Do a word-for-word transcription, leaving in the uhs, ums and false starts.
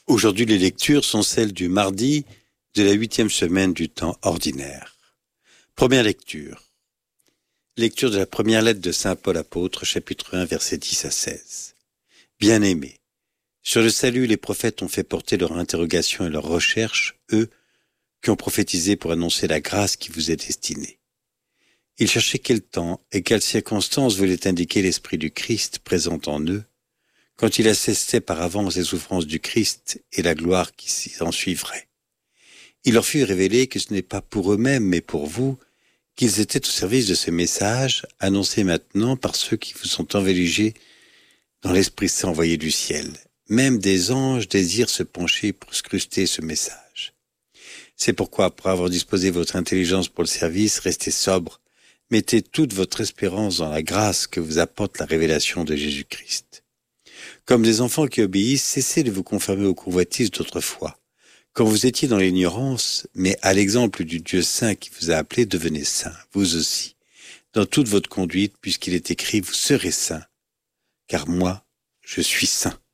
Aujourd'hui, les lectures sont celles du mardi de la huitième semaine du temps ordinaire. Première lecture. Lecture de la première lettre de saint Paul apôtre, chapitre un, versets dix à seize. Bien-aimés, sur le salut, les prophètes ont fait porter leur interrogation et leur recherche, eux, qui ont prophétisé pour annoncer la grâce qui vous est destinée. Ils cherchaient quel temps et quelles circonstances voulait indiquer l'Esprit du Christ présent en eux, quand il assistait par avance les souffrances du Christ et la gloire qui s'en suivrait. Il leur fut révélé que ce n'est pas pour eux-mêmes, mais pour vous, qu'ils étaient au service de ce message, annoncé maintenant par ceux qui vous sont enveloppés dans l'Esprit Saint envoyé du ciel. Même des anges désirent se pencher pour scruter ce message. C'est pourquoi, après avoir disposé votre intelligence pour le service, restez sobre, mettez toute votre espérance dans la grâce que vous apporte la révélation de Jésus-Christ. Comme des enfants qui obéissent, cessez de vous conformer aux convoitises d'autrefois. Quand vous étiez dans l'ignorance, mais à l'exemple du Dieu saint qui vous a appelé, devenez saints, vous aussi, dans toute votre conduite, puisqu'il est écrit, vous serez saints, car moi, je suis saint.